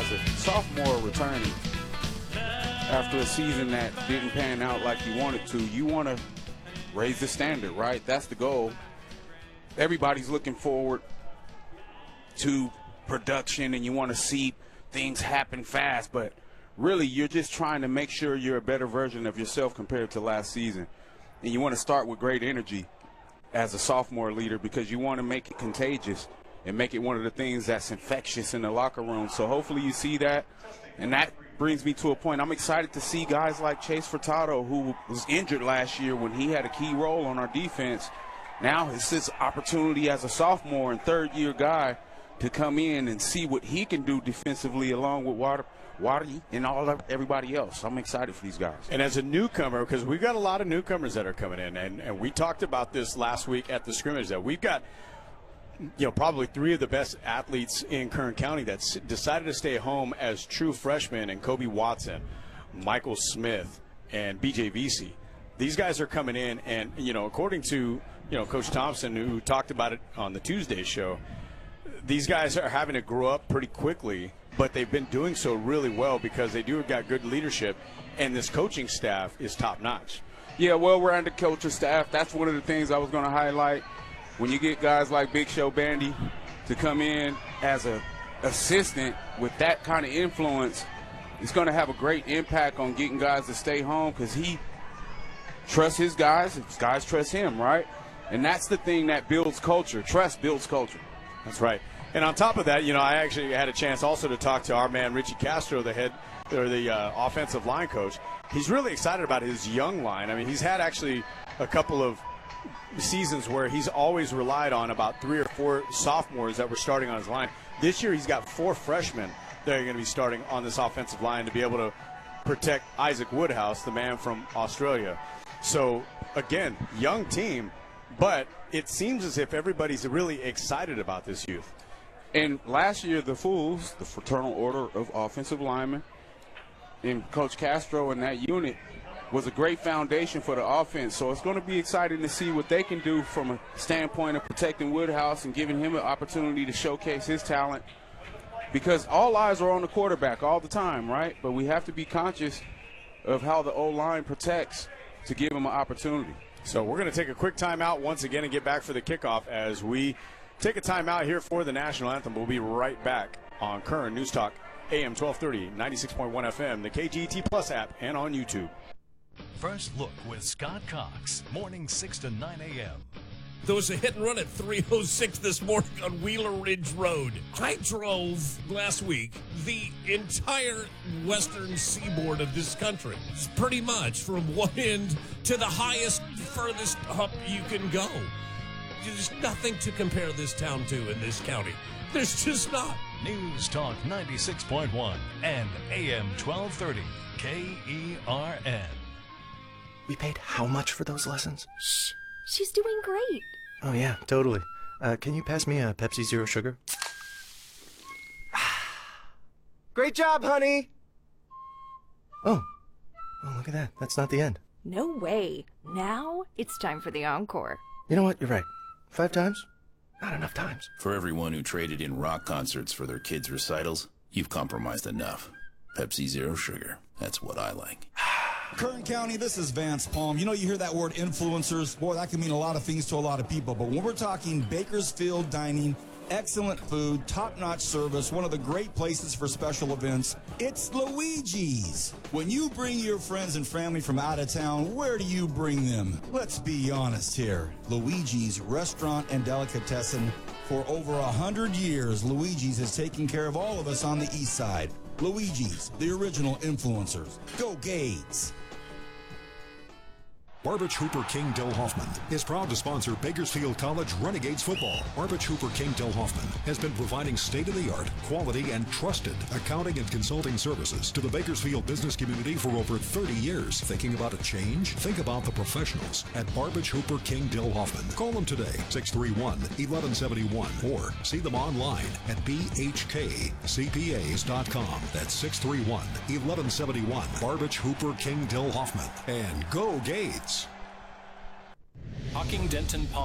as a sophomore returning after a season that didn't pan out like you wanted to, you want to raise the standard, right? That's the goal. Everybody's looking forward to production, and you want to see things happen fast, but really you're just trying to make sure you're a better version of yourself compared to last season. And you want to start with great energy as a sophomore leader because you want to make it contagious and make it one of the things that's infectious in the locker room. So hopefully you see that, and that brings me to a point. I'm excited to see guys like Chase Furtado, who was injured last year when he had a key role on our defense. Now it's his opportunity as a sophomore and third-year guy to come in and see what he can do defensively along with Waddy and everybody else. I'm excited for these guys. And as a newcomer, because we've got a lot of newcomers that are coming in, and we talked about this last week at the scrimmage, that we've got probably three of the best athletes in Kern County that decided to stay home as true freshmen, and Kobe Watson, Michael Smith, and BJ Vesey. These guys are coming in, and according to Coach Thompson, who talked about it on the Tuesday show, these guys are having to grow up pretty quickly, but they've been doing so really well because they do got good leadership, and this coaching staff is top notch. Yeah, well-rounded coaching staff. That's one of the things I was going to highlight. When you get guys like Big Show Bandy to come in as an assistant with that kind of influence, it's going to have a great impact on getting guys to stay home because he trusts his guys, his guys trust him, right? And that's the thing that builds culture. Trust builds culture. That's right. And on top of that, I actually had a chance also to talk to our man Richie Castro, the offensive line coach. He's really excited about his young line. I mean, he's had actually a couple of seasons where he's always relied on about 3 or 4 sophomores that were starting on his line. This year he's got 4 freshmen that are going to be starting on this offensive line to be able to protect Isaac Woodhouse, the man from Australia. So, again, young team, but it seems as if everybody's really excited about this youth. And last year, the Fools, the Fraternal Order of Offensive Linemen, and Coach Castro and that unit was a great foundation for the offense. So it's going to be exciting to see what they can do from a standpoint of protecting Woodhouse and giving him an opportunity to showcase his talent, because all eyes are on the quarterback all the time, right? But we have to be conscious of how the O-line protects to give him an opportunity. So we're going to take a quick timeout once again and get back for the kickoff as we take a timeout here for the national anthem. We'll be right back on Kern News Talk, AM 1230, 96.1 FM, the KGT Plus app, and on YouTube. First Look with Scott Cox, morning 6 to 9 a.m. There was a hit and run at 3:06 this morning on Wheeler Ridge Road. I drove last week the entire western seaboard of this country. It's pretty much from one end to the highest, furthest up you can go. There's nothing to compare this town to in this county. There's just not. News Talk 96.1 and AM 1230, KERN. We paid how much for those lessons? Shh. She's doing great. Oh, yeah, totally. Can you pass me a Pepsi Zero Sugar? Great job, honey! Oh, look at that. That's not the end. No way. Now it's time for the encore. You know what? You're right. 5 times? Not enough times. For everyone who traded in rock concerts for their kids' recitals, you've compromised enough. Pepsi Zero Sugar. That's what I like. Kern County, this is Vance Palm. You hear that word influencers. Boy, that can mean a lot of things to a lot of people. But when we're talking Bakersfield dining, excellent food, top-notch service, one of the great places for special events, it's Luigi's. When you bring your friends and family from out of town, where do you bring them? Let's be honest here. Luigi's Restaurant and Delicatessen. For over 100 years, Luigi's has taken care of all of us on the east side. Luigi's, the original influencers. Go Gades! Barbich Hooper King Del Hoffman is proud to sponsor Bakersfield College Renegades football. Barbich Hooper King Del Hoffman has been providing state-of-the-art, quality, and trusted accounting and consulting services to the Bakersfield business community for over 30 years. Thinking about a change? Think about the professionals at Barbich Hooper King Del Hoffman. Call them today, 631-1171, or see them online at bhkcpas.com. That's 631-1171. Barbich Hooper King Del Hoffman. And go Gades! Hocking Denton